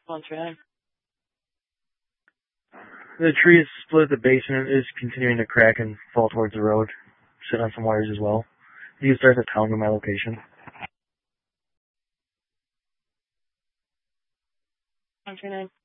139. The tree is split at the base and is continuing to crack and fall towards the road. Sit on some wires as well. You start to tell me my location. 139.